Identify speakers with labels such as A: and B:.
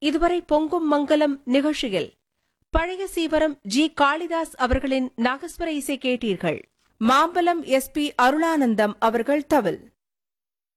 A: இதுவரை பொங்கும் மங்கலம் நிகழ்ச்சியில் பழைய சீவரம் ஜி காளிதாஸ் அவர்களின் நாகஸ்வர இசை கேட்டீர்கள். மாம்பலம் எஸ்.பி. அருளானந்தம் அவர்கள் தவில்.